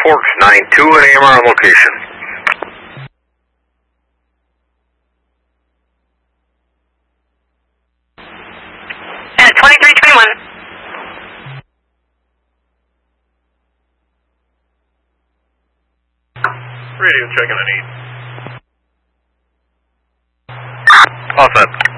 Forks 9-2 and AMR on location. At 2321. Radio checking an 8. All set.